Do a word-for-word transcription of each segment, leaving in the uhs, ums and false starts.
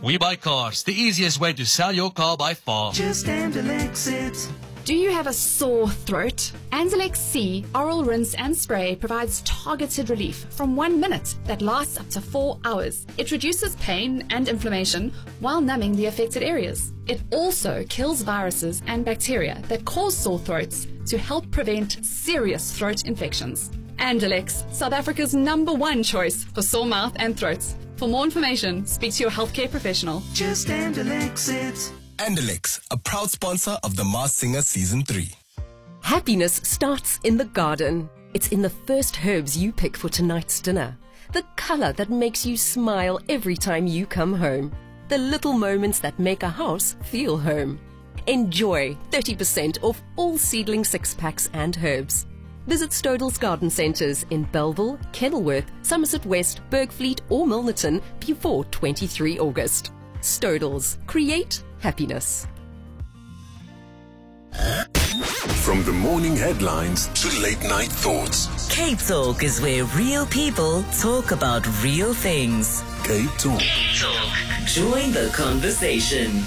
We Buy Cars, the easiest way to sell your car by far. Just Andalex it. Do you have a sore throat? Andalex C Oral Rinse and Spray provides targeted relief from one minute that lasts up to four hours. It reduces pain and inflammation while numbing the affected areas. It also kills viruses and bacteria that cause sore throats to help prevent serious throat infections. Andalex, South Africa's number one choice for sore mouth and throats. For more information, speak to your healthcare professional. Just Andalex it. Andalex, a proud sponsor of The Masked Singer Season three. Happiness starts in the garden. It's in the first herbs you pick for tonight's dinner. The color that makes you smile every time you come home. The little moments that make a house feel home. Enjoy thirty percent off all seedling six-packs and herbs. Visit Stodell's Garden Centres in Belleville, Kenilworth, Somerset West, Bergfleet or Milnerton before the twenty-third of August. Stodell's. Create happiness. From the morning headlines to late night thoughts. Cape Talk is where real people talk about real things. Cape Talk. Cape Talk. Join the conversation.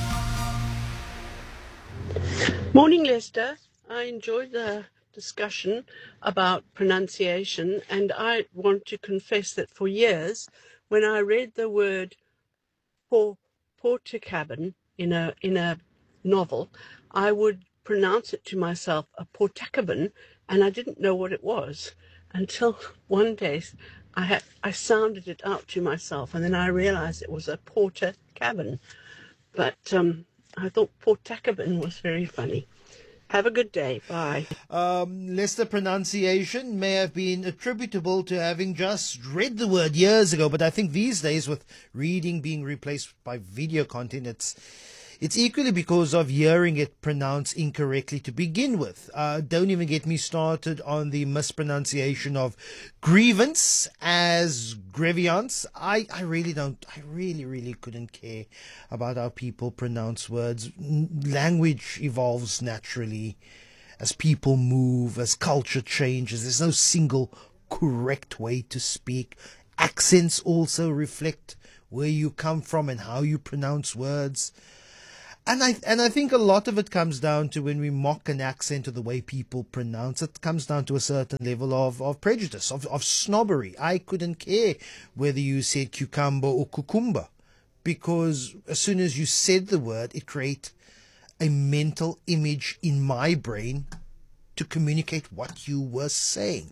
Morning, Lester. I enjoyed the discussion about pronunciation, and I want to confess that for years, when I read the word por Portakabin in a in a novel, I would pronounce it to myself a Portakabin, and I didn't know what it was until one day I had I sounded it out to myself, and then I realized it was a porter cabin. But um, I thought Portakabin was very funny. Have a good day. Bye. Um, Lester, pronunciation may have been attributable to having just read the word years ago, but I think these days, with reading being replaced by video content, it's it's equally because of hearing it pronounced incorrectly to begin with. Uh, don't even get me started on the mispronunciation of grievance as grievance. I, I really don't, I really, really couldn't care about how people pronounce words. Language evolves naturally as people move, as culture changes. There's no single correct way to speak. Accents also reflect where you come from and how you pronounce words. And I and I think a lot of it comes down to when we mock an accent or the way people pronounce it, comes down to a certain level of, of prejudice, of, of snobbery. I couldn't care whether you said cucumber or cucumber, because as soon as you said the word, it created a mental image in my brain to communicate what you were saying.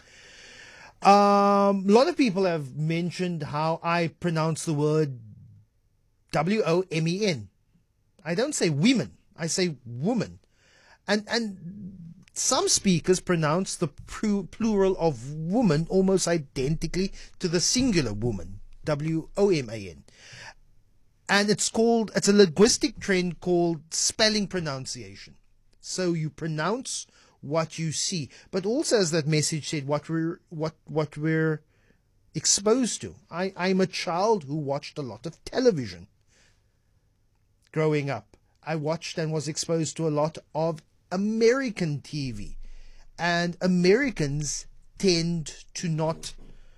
Um, a lot of people have mentioned how I pronounce the word W O M E N. I don't say women, I say woman. And and some speakers pronounce the plural of woman almost identically to the singular woman, W O M A N. And it's called, it's a linguistic trend called spelling pronunciation. So you pronounce what you see. But also, as that message said, what we're, what, what we're exposed to. I, I'm a child who watched a lot of television. Growing up, I watched and was exposed to a lot of American T V, and Americans tend to not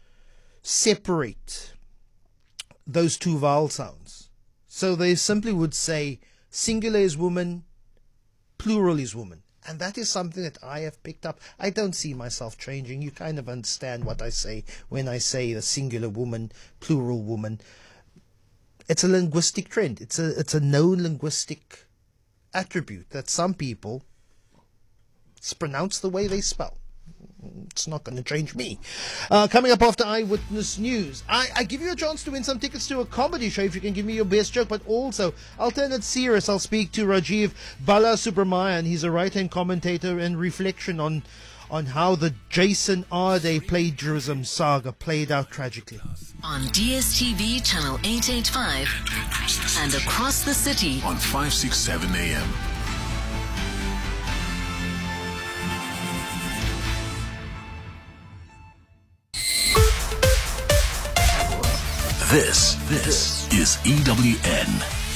separate those two vowel sounds. So they simply would say singular is woman, plural is woman. And that is something that I have picked up. I don't see myself changing. You kind of understand what I say when I say the singular woman, plural woman. It's a linguistic trend. It's a it's a known linguistic attribute that some people pronounce the way they spell. It's not going to change me. Uh, coming up after Eyewitness News, I, I give you a chance to win some tickets to a comedy show if you can give me your best joke, but also, I'll turn it serious. I'll speak to Rajiv Balasubramanian. He's a right-hand commentator and reflection on on how the Jason Arde plagiarism saga played out tragically. On D S T V channel eight eighty-five and across the city on five sixty-seven A M. This, this is E W N.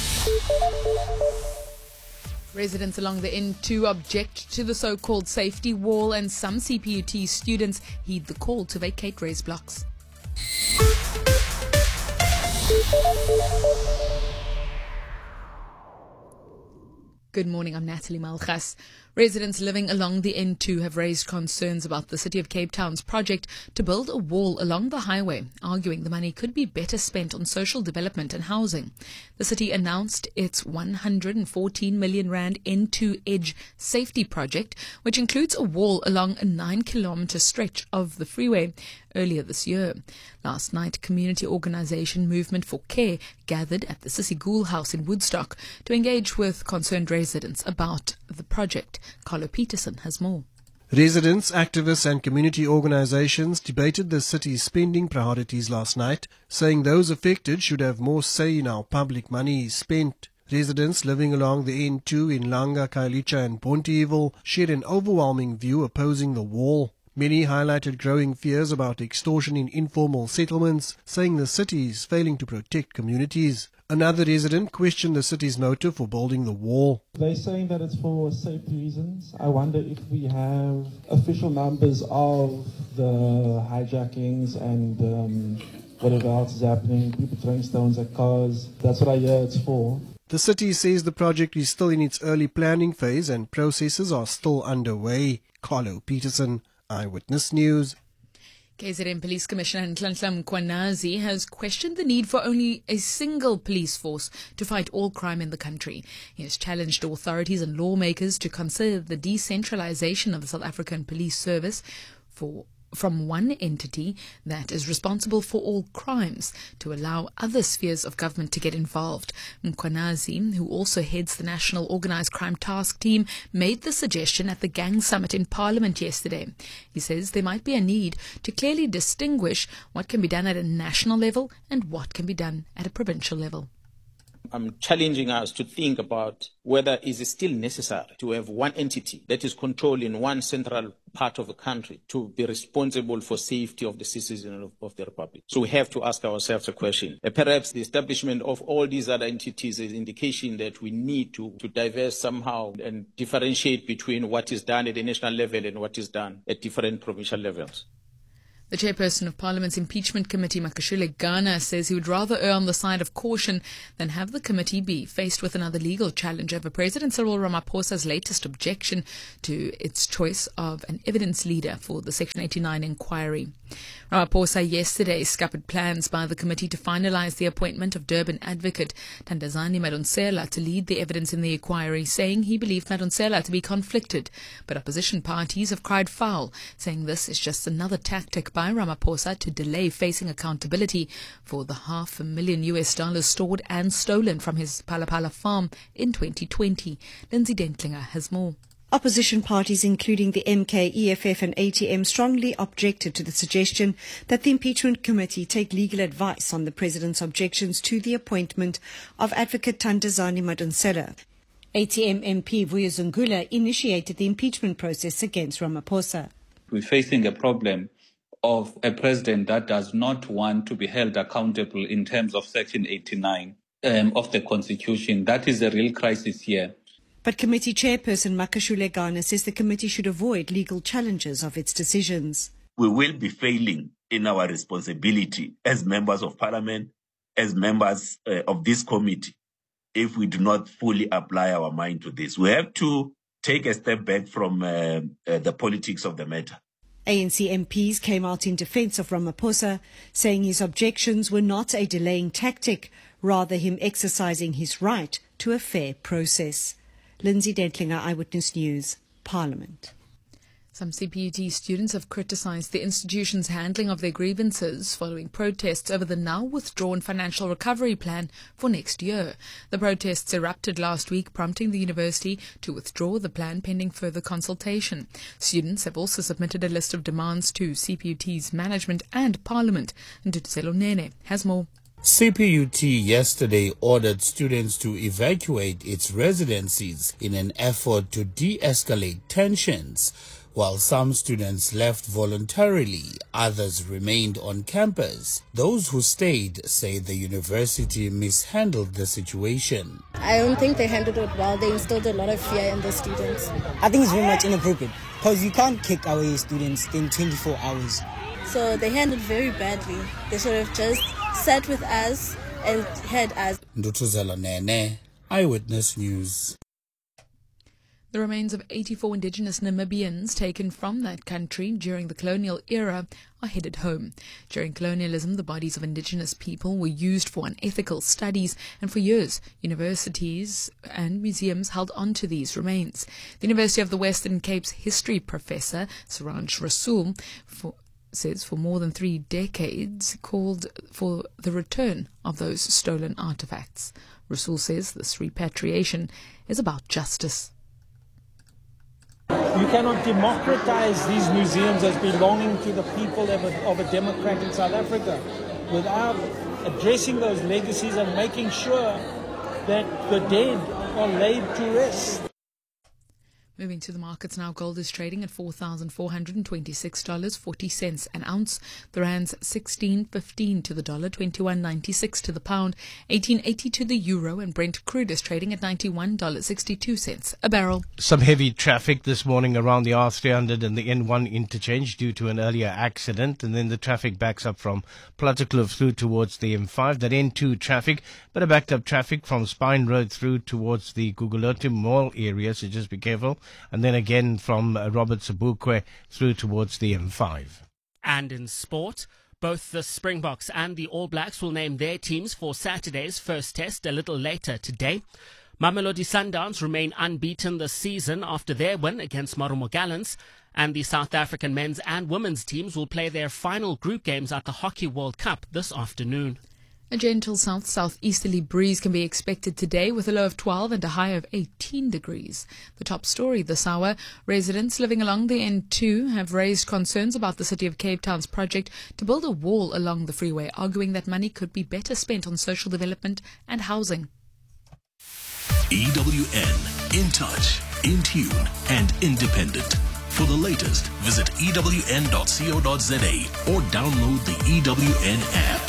Residents along the N two object to the so-called safety wall, and some C P U T students heed the call to vacate raised blocks. Good morning, I'm Natalie Malchas. Residents living along the N two have raised concerns about the City of Cape Town's project to build a wall along the highway, arguing the money could be better spent on social development and housing. The city announced its one hundred fourteen million rand N two Edge safety project, which includes a wall along a nine kilometre stretch of the freeway, earlier this year. Last night, community organisation Movement for Care gathered at the Sissy Gould House in Woodstock to engage with concerned residents about the project. Carlo Peterson has more. Residents, activists and community organizations debated the city's spending priorities last night, saying those affected should have more say in how public money is spent. Residents living along the N two in Langa, Khayelitsha and Bonteheuwel shared an overwhelming view opposing the wall. Many highlighted growing fears about extortion in informal settlements, saying the city is failing to protect communities. Another resident questioned the city's motive for building the wall. They're saying that it's for safety reasons. I wonder if we have official numbers of the hijackings and um, whatever else is happening, people throwing stones at cars. That's what I hear it's for. The city says the project is still in its early planning phase and processes are still underway. Carlo Peterson, Eyewitness News. K Z N Police Commissioner Nhlanhla Mkhwanazi has questioned the need for only a single police force to fight all crime in the country. He has challenged authorities and lawmakers to consider the decentralization of the South African Police Service for from one entity that is responsible for all crimes to allow other spheres of government to get involved. Mkhwanazi, who also heads the National Organised Crime Task Team, made the suggestion at the Gang Summit in Parliament yesterday. He says there might be a need to clearly distinguish what can be done at a national level and what can be done at a provincial level. I'm challenging us to think about whether it is still necessary to have one entity that is controlling one central part of the country to be responsible for safety of the citizens of, of the Republic. So we have to ask ourselves a question. Uh, perhaps the establishment of all these other entities is an indication that we need to, to diverse somehow and differentiate between what is done at the national level and what is done at different provincial levels. The chairperson of Parliament's Impeachment Committee, Makashule Ghana, says he would rather err on the side of caution than have the committee be faced with another legal challenge over President Cyril Ramaphosa's latest objection to its choice of an evidence leader for the Section eighty-nine inquiry. Ramaphosa yesterday scuppered plans by the committee to finalise the appointment of Durban advocate Thandazani Madonsela to lead the evidence in the inquiry, saying he believed Madonsela to be conflicted. But opposition parties have cried foul, saying this is just another tactic by Ramaphosa to delay facing accountability for the half a million U S dollars stored and stolen from his Palapala farm in twenty twenty. Lindsay Dentlinger has more. Opposition parties, including the M K, E F F and A T M, strongly objected to the suggestion that the impeachment committee take legal advice on the president's objections to the appointment of advocate Thandazani Madonsela. A T M M P Vuyuzungula initiated the impeachment process against Ramaphosa. We're facing a problem of a president that does not want to be held accountable in terms of Section eighty-nine um, of the Constitution. That is a real crisis here. But committee chairperson Makashule Ghana says the committee should avoid legal challenges of its decisions. We will be failing in our responsibility as members of parliament, as members uh, of this committee, if we do not fully apply our mind to this. We have to take a step back from uh, uh, the politics of the matter. A N C M Ps came out in defence of Ramaphosa, saying his objections were not a delaying tactic, rather him exercising his right to a fair process. Lindsay Dentlinger, Eyewitness News, Parliament. Some C P U T students have criticised the institution's handling of their grievances following protests over the now withdrawn financial recovery plan for next year. The protests erupted last week, prompting the university to withdraw the plan pending further consultation. Students have also submitted a list of demands to C P U T's management and Parliament. Ndutuzelo Nene has more. C P U T yesterday ordered students to evacuate its residencies in an effort to de-escalate tensions. While some students left voluntarily, others remained on campus. Those who stayed say the university mishandled the situation. I don't think they handled it well. They instilled a lot of fear in the students. I think it's very much inappropriate because you can't kick away students in twenty-four hours. So they handled very badly. They sort of just sat with us and had as Ndutuzela Nene, Eyewitness News. The remains of eighty-four indigenous Namibians taken from that country during the colonial era are headed home. During colonialism, the bodies of indigenous people were used for unethical studies, and for years, universities and museums held on to these remains. The University of the Western Cape's history professor, Saranj Rasool, for says for more than three decades called for the return of those stolen artifacts. Rasool says this repatriation is about justice. You cannot democratize these museums as belonging to the people of a, of a democratic South Africa without addressing those legacies and making sure that the dead are laid to rest. Moving to the markets now, gold is trading at four thousand four hundred twenty-six dollars and forty cents an ounce. The rand's sixteen fifteen to the dollar, twenty-one ninety-six to the pound, eighteen eighty to the euro, and Brent crude is trading at ninety-one dollars and sixty-two cents a barrel. Some heavy traffic this morning around the R three hundred and the N one interchange due to an earlier accident, and then the traffic backs up from Plattekloof through towards the M five. That N two traffic, but a backed up traffic from Spine Road through towards the Guguletu Mall area, so just be careful. And then again from uh, Robert Sobukwe through towards the M five. And in sport, both the Springboks and the All Blacks will name their teams for Saturday's first test a little later today. Mamelodi Sundowns remain unbeaten this season after their win against Marumo Gallants, and the South African men's and women's teams will play their final group games at the Hockey World Cup this afternoon. A gentle south-southeasterly breeze can be expected today with a low of twelve and a high of eighteen degrees. The top story this hour, residents living along the N two have raised concerns about the City of Cape Town's project to build a wall along the freeway, arguing that money could be better spent on social development and housing. E W N, in touch, in tune and independent. For the latest, visit E W N dot co dot za or download the E W N app.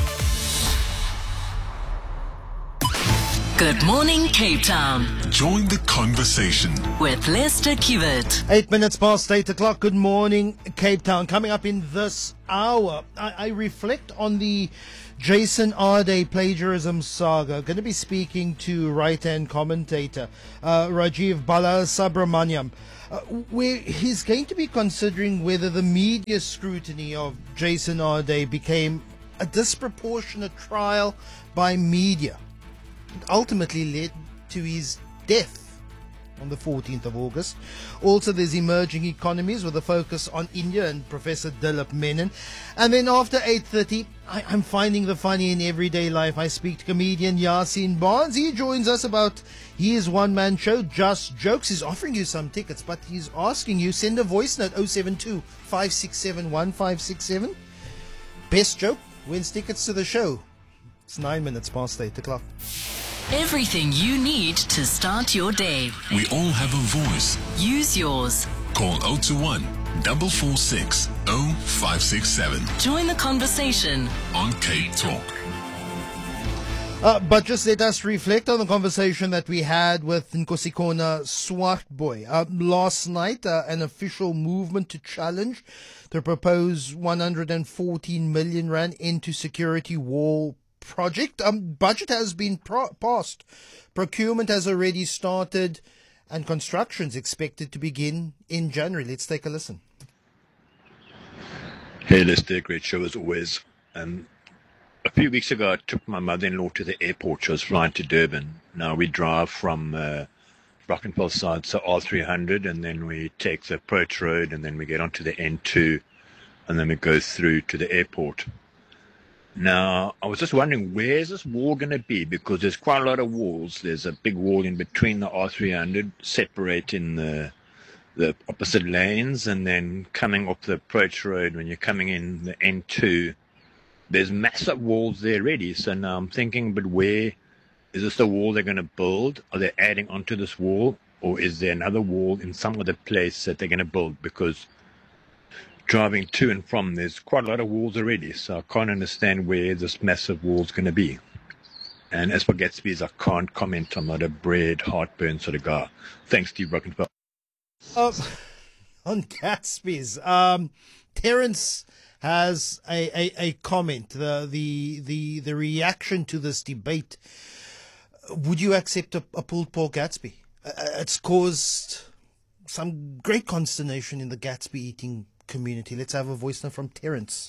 Good morning, Cape Town. Join the conversation with Lester Kiewit. Eight minutes past eight o'clock. Good morning, Cape Town. Coming up in this hour, I, I reflect on the Jason Arde plagiarism saga. Going to be speaking to right-hand commentator uh, Rajiv Balasubramaniam, uh, where he's going to be considering whether the media scrutiny of Jason Arde became a disproportionate trial by media. It ultimately led to his death on the fourteenth of August. Also, there's emerging economies with a focus on India and Professor Dilip Menon. And then after eight thirty, I, I'm finding the funny in everyday life. I speak to comedian Yasin Barnes. He joins us about his one-man show, Just Jokes. He's offering you some tickets, but he's asking you, send a voice note, oh seven two, five six seven, one five six seven. Best joke wins tickets to the show. It's nine minutes past eight o'clock. Everything you need to start your day. We all have a voice. Use yours. Call oh two one, four four six, oh five six seven. Join the conversation on Cape Talk. Uh, but just let us reflect on the conversation that we had with Nkosikona Swartboy. Uh, last night, uh, an official movement to challenge the proposed one hundred fourteen million rand into security wall project. Um, budget has been pro- passed. Procurement has already started, and construction is expected to begin in January. Let's take a listen. Hey, Lester, great show as always. Um, a few weeks ago, I took my mother-in-law to the airport. She was flying to Durban. Now we drive from uh, Brackenfell side, so R three hundred, and then we take the approach road, and then we get onto the N two, and then we go through to the airport. Now, I was just wondering, where's this wall going to be? Because there's quite a lot of walls. There's a big wall in between the R three hundred, separating the the opposite lanes, and then coming up the approach road when you're coming in the N two, there's massive walls there already. So now I'm thinking, but where is this the wall they're going to build? Are they adding onto this wall? Or is there another wall in some other place that they're going to build? Because driving to and from, there's quite a lot of walls already, so I can't understand where this massive wall's going to be. And as for Gatsby's, I can't comment. I'm not a bread, heartburn sort of guy. Thanks, Steve Brockenfell. Uh, on Gatsby's, um, Terence has a, a, a comment, the, the, the, the reaction to this debate. Would you accept a, a pulled pork Gatsby? Uh, it's caused some great consternation in the Gatsby eating community. Let's have a voice now from Terence.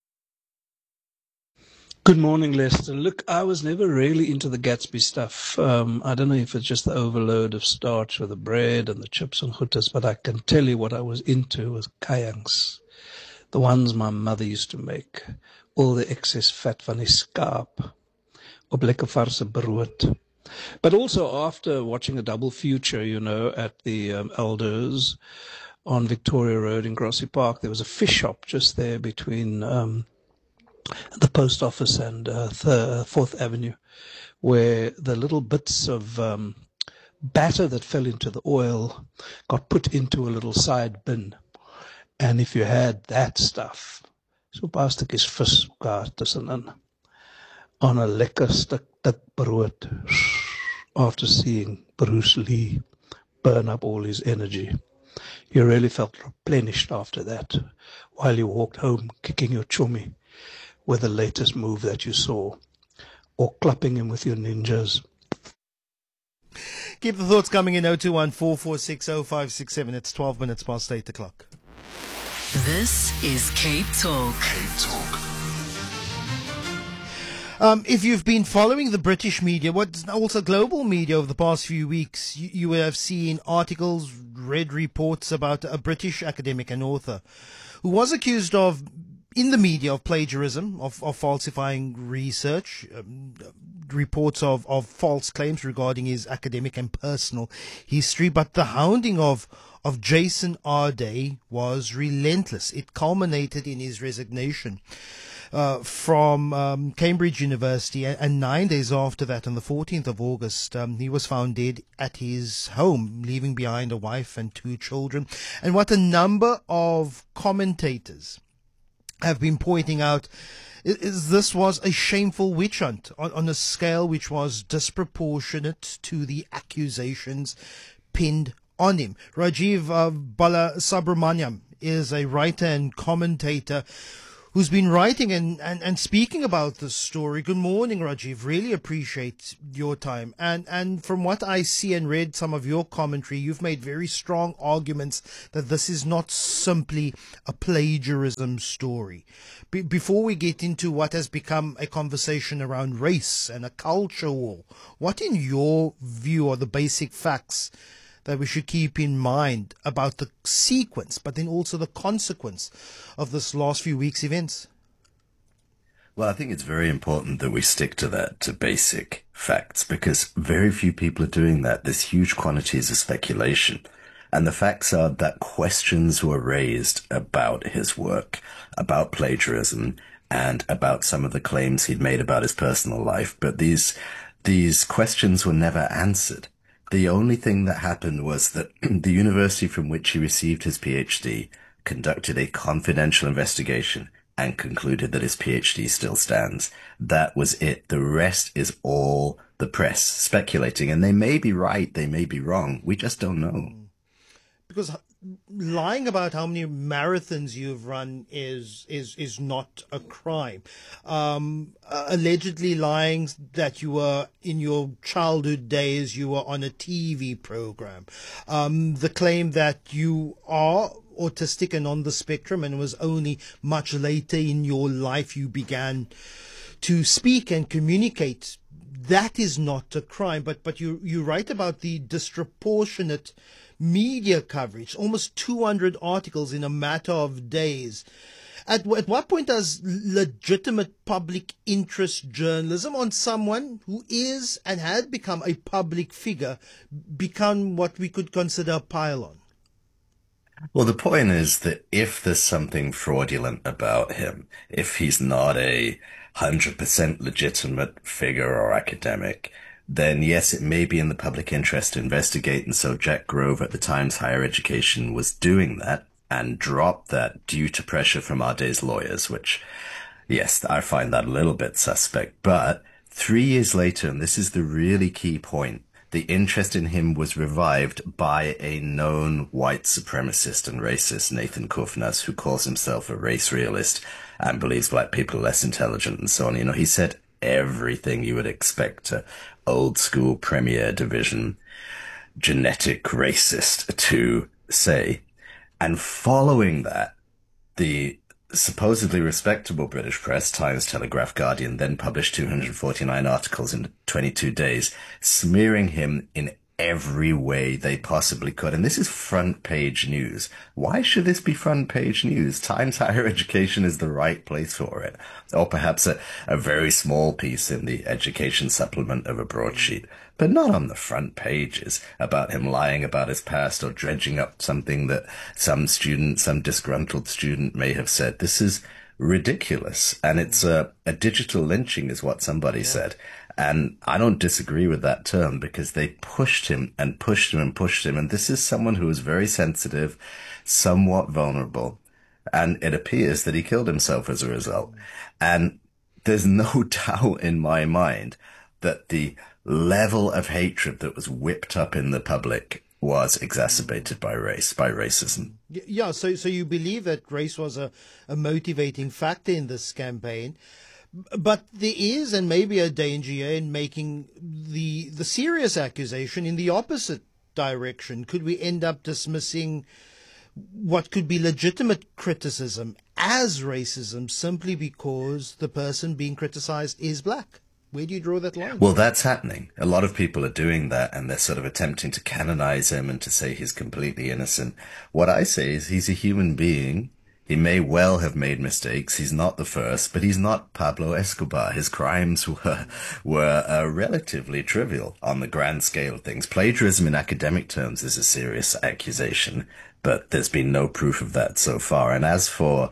Good morning, Lester. Look, I was never really into the Gatsby stuff. Um, I don't know if it's just the overload of starch with the bread and the chips and goedes, but I can tell you what I was into was kayangs, the ones my mother used to make. All the excess fat van die skaap, op lekker varse brood. But also after watching a double feature, you know, at the um, Elders on Victoria Road in Grassy Park, there was a fish shop just there between um, the post office and uh, th- Fourth Avenue, where the little bits of um, batter that fell into the oil got put into a little side bin. And if you had that stuff, so plastic is vis kaart tussenin, on a lekker stuk dik brood, after seeing Bruce Lee burn up all his energy. You really felt replenished after that, while you walked home kicking your chummy with the latest move that you saw, or clapping him with your ninjas. Keep the thoughts coming in oh two one, four four six, oh five six seven. It's twelve minutes past eight o'clock. This is Cape Talk. Cape Talk. Um, if you've been following the British media, what's also global media over the past few weeks, you, you will have seen articles, read reports about a British academic and author who was accused of, in the media, of plagiarism, of, of falsifying research, um, reports of, of false claims regarding his academic and personal history. But the hounding of of Jason Arday was relentless. It culminated in his resignation uh, from um, Cambridge University, and, and nine days after that, on the fourteenth of August, um, he was found dead at his home, leaving behind a wife and two children. And what a number of commentators have been pointing out is, is this was a shameful witch hunt on, on a scale which was disproportionate to the accusations pinned on him. Rajiv uh, Balasubramaniam is a writer and commentator who's been writing and, and, and speaking about this story. Good morning, Rajiv. Really appreciate your time. And, and from what I see and read some of your commentary, you've made very strong arguments that this is not simply a plagiarism story. Be- before we get into what has become a conversation around race and a culture war, what in your view are the basic facts that we should keep in mind about the sequence, but then also the consequence of this last few weeks' events? Well, I think it's very important that we stick to that, to basic facts, because very few people are doing that. There's huge quantities of speculation. And the facts are that questions were raised about his work, about plagiarism, and about some of the claims he'd made about his personal life. But these, these questions were never answered. The only thing that happened was that the university from which he received his PhD conducted a confidential investigation and concluded that his PhD still stands. That was it. The rest is all the press speculating, and they may be right, they may be wrong. We just don't know. Because lying about how many marathons you've run is is is not a crime. Um, uh, allegedly lying that you were, in your childhood days, you were on a T V program. Um, the claim that you are autistic and on the spectrum, and it was only much later in your life you began to speak and communicate. That is not a crime. But but you you write about the disproportionate media coverage, almost two hundred articles in a matter of days. At, at what point does legitimate public interest journalism on someone who is and had become a public figure become what we could consider a pile-on? Well, the point is that if there's something fraudulent about him, if he's not a one hundred percent legitimate figure or academic, then yes, it may be in the public interest to investigate. And so Jack Grove at the Times Higher Education was doing that and dropped that due to pressure from Arday's lawyers, which, yes, I find that a little bit suspect. But three years later, and this is the really key point, the interest in him was revived by a known white supremacist and racist, Nathan Koufnas, who calls himself a race realist and believes black people are less intelligent and so on. You know, he said everything you would expect a old school Premier Division genetic racist to say. And following that, the supposedly respectable British press, Times, Telegraph, Guardian, then published two hundred forty-nine articles in twenty-two days, smearing him in every way they possibly could. And this is front page news. Why should this be front page news? Times Higher Education is the right place for it. Or perhaps a, a very small piece in the education supplement of a broadsheet, but not on the front pages about him lying about his past or dredging up something that some student, some disgruntled student may have said. This is ridiculous. And it's a, a digital lynching is what somebody yeah. said. And I don't disagree with that term, because they pushed him and pushed him and pushed him. And this is someone who is very sensitive, somewhat vulnerable. And it appears that he killed himself as a result. And there's no doubt in my mind that the level of hatred that was whipped up in the public was exacerbated by race, by racism. Yeah, so so you believe that race was a, a motivating factor in this campaign. But there is, and maybe a danger in making the the serious accusation in the opposite direction. Could we end up dismissing what could be legitimate criticism as racism simply because the person being criticized is black? Where do you draw that line? Well, that's happening. A lot of people are doing that, and they're sort of attempting to canonize him and to say he's completely innocent. What I say is he's a human being. He may well have made mistakes. He's not the first, but he's not Pablo Escobar. His crimes were were uh, relatively trivial on the grand scale of things. Plagiarism in academic terms is a serious accusation, but there's been no proof of that so far. And as for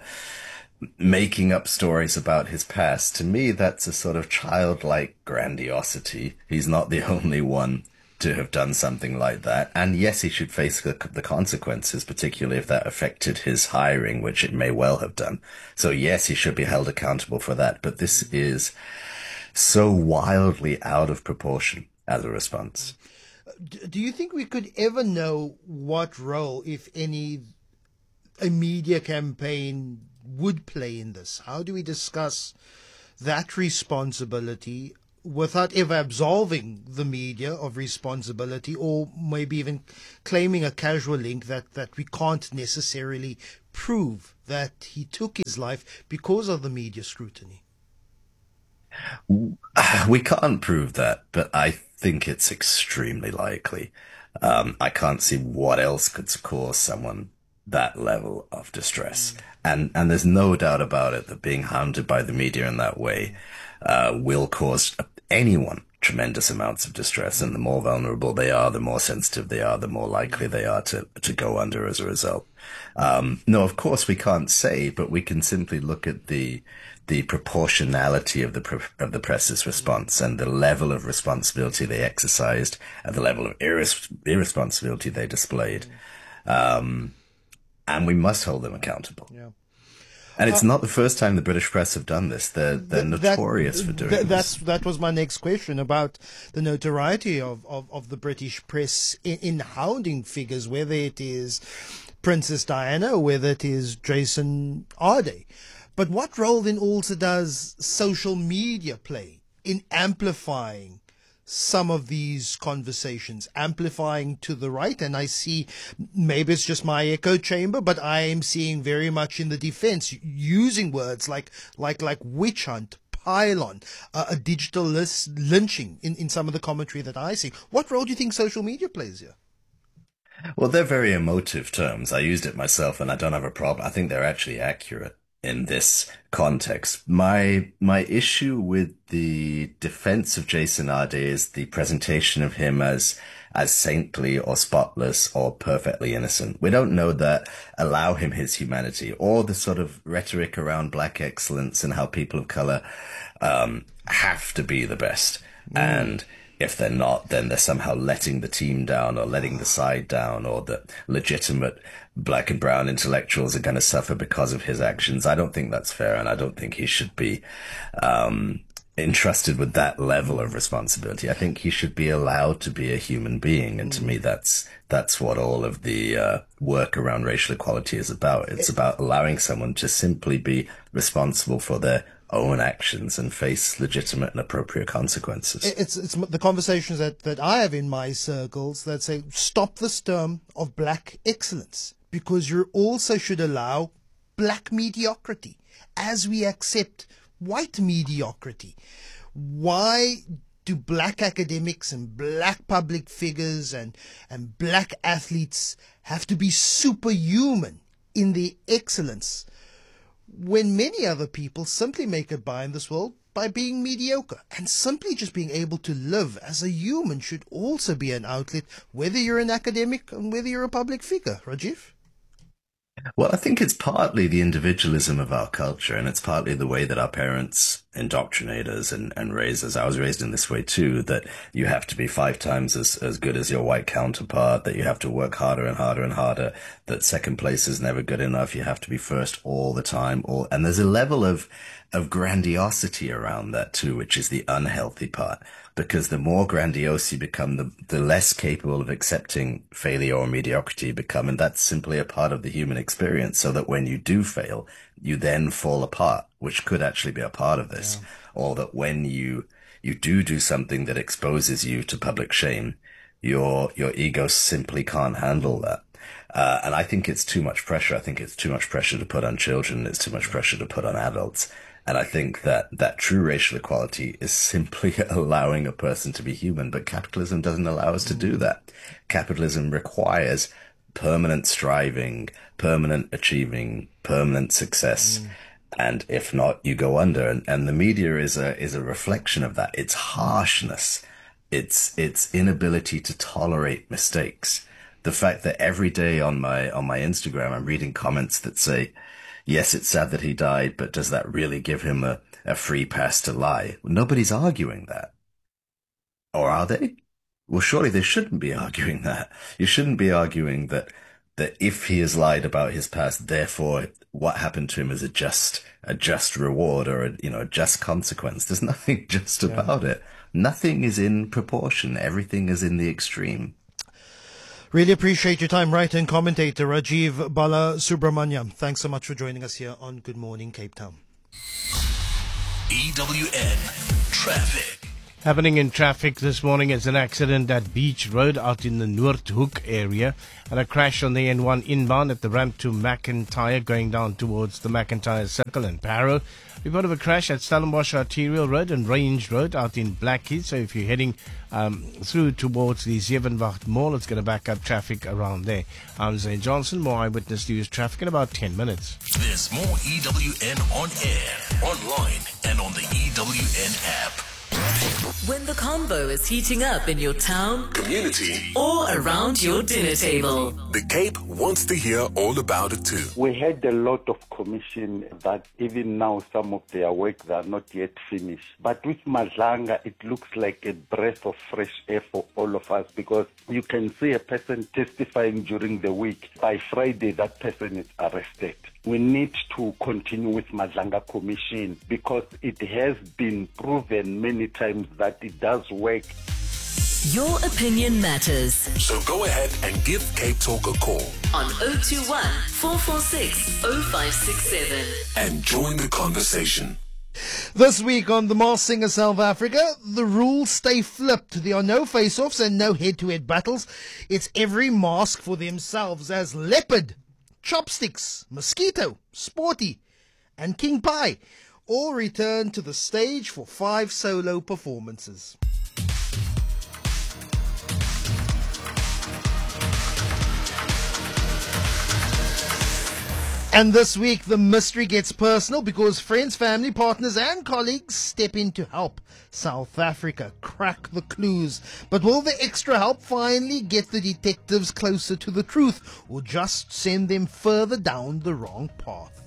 making up stories about his past, to me, that's a sort of childlike grandiosity. He's not the only one to have done something like that. And yes, he should face the, the consequences, particularly if that affected his hiring, which it may well have done. So yes, he should be held accountable for that. But this is so wildly out of proportion as a response. Do you think we could ever know what role, if any, a media campaign would play in this? How do we discuss that responsibility without ever absolving the media of responsibility, or maybe even claiming a casual link that, that we can't necessarily prove that he took his life because of the media scrutiny? We can't prove that, but I think it's extremely likely. Um, I can't see what else could cause someone that level of distress. And and there's no doubt about it that being hounded by the media in that way uh, will cause anyone tremendous amounts of distress. And the more vulnerable they are, the more sensitive they are, the more likely they are to, to go under as a result. Um, no, of course we can't say, but we can simply look at the the proportionality of the pre- of the press's response and the level of responsibility they exercised and the level of irres- irresponsibility they displayed. Um, and we must hold them accountable. Yeah. And it's uh, not the first time the British press have done this. They're, they're th- notorious that, for doing th- this. That's, that was my next question about the notoriety of, of, of the British press in, in hounding figures, whether it is Princess Diana or whether it is Jason Arde. But what role then also does social media play in amplifying some of these conversations, amplifying to the right? And I see, maybe it's just my echo chamber, but I am seeing very much in the defense using words like like like witch hunt, pylon, uh, a digital list, lynching in, in some of the commentary that I see. What role do you think social media plays here? Well, they're very emotive terms. I used it myself and I don't have a problem. I think they're actually accurate in this context. My my issue with the defense of Jason Arde is the presentation of him as as saintly or spotless or perfectly innocent. We don't know that. Allow him his humanity, or the sort of rhetoric around black excellence and how people of color um, have to be the best. Mm. And if they're not, then they're somehow letting the team down or letting the side down, or that legitimate black and brown intellectuals are going to suffer because of his actions. I don't think that's fair, and I don't think he should be um, entrusted with that level of responsibility. I think he should be allowed to be a human being. And to me, that's that's what all of the uh, work around racial equality is about. It's about allowing someone to simply be responsible for their own actions and face legitimate and appropriate consequences. It's it's the conversations that, that I have in my circles that say, stop this term of black excellence, because you also should allow black mediocrity as we accept white mediocrity. Why do black academics and black public figures and, and black athletes have to be superhuman in their excellence, when many other people simply make it by in this world by being mediocre? And simply just being able to live as a human should also be an outlet, whether you're an academic and whether you're a public figure. Rajiv? Well, I think it's partly the individualism of our culture, and it's partly the way that our parents indoctrinate us and, and raise us. I was raised in this way too, that you have to be five times as, as good as your white counterpart, that you have to work harder and harder and harder, that second place is never good enough, you have to be first all the time. All, and there's a level of, of grandiosity around that too, which is the unhealthy part. Because the more grandiose you become, the, the less capable of accepting failure or mediocrity you become. And that's simply a part of the human experience, so that when you do fail, you then fall apart, which could actually be a part of this. Yeah. Or that when you, you do do something that exposes you to public shame, your, your ego simply can't handle that. Uh, and I think it's too much pressure. I think it's too much pressure to put on children. It's too much pressure to put on adults. And I think that, that true racial equality is simply allowing a person to be human. But capitalism doesn't allow us to do that. Capitalism requires permanent striving, permanent achieving, permanent success. Mm. And if not, you go under. And, and the media is a, is a reflection of that. Its harshness, its, its inability to tolerate mistakes. The fact that every day on my, on my Instagram, I'm reading comments that say, yes, it's sad that he died, but does that really give him a, a free pass to lie? Well, nobody's arguing that. Or are they? Well, surely they shouldn't be arguing that. You shouldn't be arguing that, that if he has lied about his past, therefore what happened to him is a just, a just reward or a, you know, a just consequence. There's nothing just Yeah. about it. Nothing is in proportion. Everything is in the extreme. Really appreciate your time, writer and commentator Rajiv Bala Subramanyam. Thanks so much for joining us here on Good Morning Cape Town. E W N Traffic. Happening in traffic this morning is an accident at Beach Road out in the Noordhoek area, and a crash on the N one inbound at the ramp to McIntyre going down towards the McIntyre Circle and Barrow. Report of a crash at Stellenbosch Arterial Road and Range Road out in Blackheath. So if you're heading um, through towards the Zevenwacht Mall, it's going to back up traffic around there. I'm Zane Johnson. More Eyewitness News traffic in about ten minutes. There's more E W N on air, online, and on the E W N app. When the combo is heating up in your town, community, or around your dinner table, the Cape wants to hear all about it too. We had a lot of commission that even now some of their work they are not yet finished. But with Madlanga, it looks like a breath of fresh air for all of us, because you can see a person testifying during the week. By Friday, that person is arrested. We need to continue with Madlanga Commission, because it has been proven many times that it does work. your opinion matters. So go ahead and give Cape Talk a call On zero two one, four four six, zero five six seven. and join the conversation. This week on The Masked Singer South Africa, the rules stay flipped. There are no face-offs and no head-to-head battles. It's every mask for themselves as Leopard, Chopsticks, Mosquito, Sporty and King Pie all return to the stage for five solo performances. And this week, the mystery gets personal because friends, family, partners and colleagues step in to help South Africa crack the clues. But will the extra help finally get the detectives closer to the truth or just send them further down the wrong path?